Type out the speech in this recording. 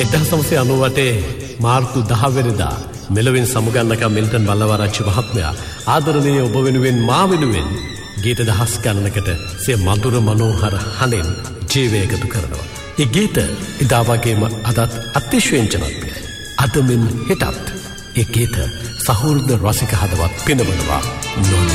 1998 මාර්තු 10 වෙනිදා මෙලොවින් සමුගන්නක මිල්ටන් බල්ලවාරච්චි මහත්මයා ආදරණීය ඔබ වෙනුවෙන් මා වෙනුවෙන් ගීත දහස් ගණනකට සිය මధుර මනෝහර හඬෙන් ජීවය එකතු කරනවා. ඒ ගීත ඉදා වගේම අදත් අතිශයින් ජනප්‍රියයි. අද මෙන් හෙටත් ඒ ගීත සහෘද රසික හදවත් පිනවනවා.